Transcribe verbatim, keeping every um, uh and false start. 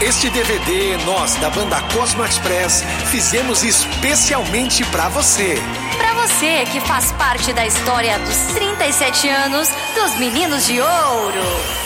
Este D V D nós da banda Cosmo Express fizemos especialmente pra você. Pra você que faz parte da história dos trinta e sete anos dos Meninos de Ouro.